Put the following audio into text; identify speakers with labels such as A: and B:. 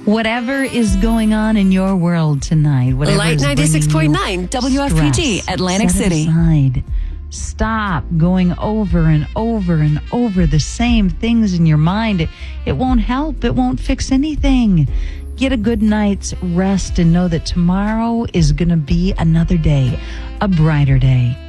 A: Whatever is going on in your world tonight, whatever
B: Light
A: is
B: 96.9 WFPG,
A: stress,
B: Atlantic
A: set it
B: City.
A: aside. Stop going over and over and over the same things in your mind. It won't help. It won't fix anything. Get a good night's rest and know that tomorrow is going to be another day, a brighter day.